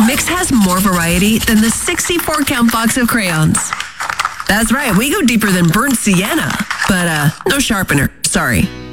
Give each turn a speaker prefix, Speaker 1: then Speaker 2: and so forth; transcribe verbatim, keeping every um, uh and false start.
Speaker 1: Mix has more variety than the sixty-four count box of crayons. That's right, we go deeper than burnt sienna. But uh, no sharpener, sorry.